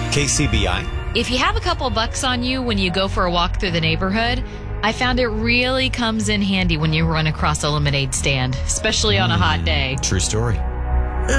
KCBI. If you have a couple bucks on you when you go for a walk through the neighborhood, I found it really comes in handy when you run across a lemonade stand, especially on a hot day. True story.